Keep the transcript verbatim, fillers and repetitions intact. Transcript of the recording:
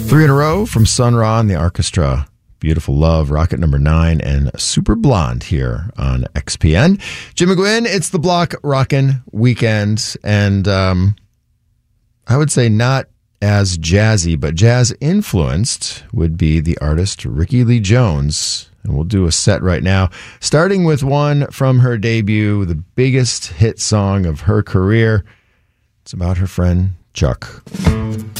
Three in a row from Sun Ra and the orchestra. Beautiful Love, Rocket Number Nine, and Super Blonde here on X P N. Jim McGuinn, it's the Block Rockin' Weekend, and um, I would say not as jazzy, but jazz influenced would be the artist Rickie Lee Jones. And we'll do a set right now, starting with one from her debut, the biggest hit song of her career. It's about her friend Chuck.